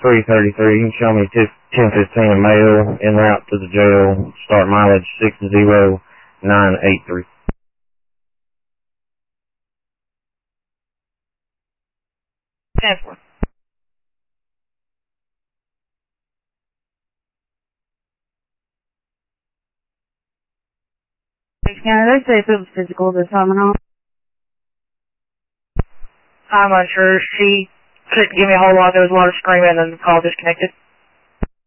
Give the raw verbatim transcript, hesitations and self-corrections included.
three thirty-three. You can show me ten fifteen mail en route to the jail. Start mileage six zero nine eight three. ten four. Scanner, they say if it was physical this time and all. I'm unsure. She couldn't give me a whole lot. There was a lot of screaming and the call disconnected.